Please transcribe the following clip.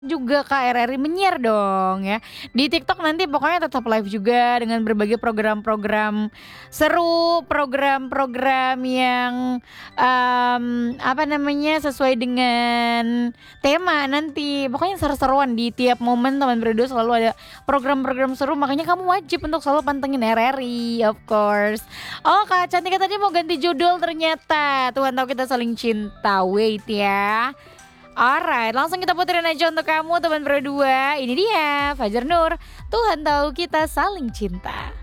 juga Kak, RRI menyiar dong ya. Di TikTok nanti pokoknya tetap live juga dengan berbagai program-program seru, program-program yang, apa namanya, sesuai dengan tema nanti. Pokoknya seru-seruan di tiap momen Teman Berdua selalu ada program-program seru, makanya kamu wajib untuk selalu pantengin RRI, of course. Oh, Kak Cantika tadi mau ganti judul ternyata, Tuhan Tahu Kita Saling Cinta, wait ya. Alright, langsung kita puterin aja untuk kamu teman berdua. Ini dia Fajar Nur, Tuhan Tahu Kita Saling Cinta.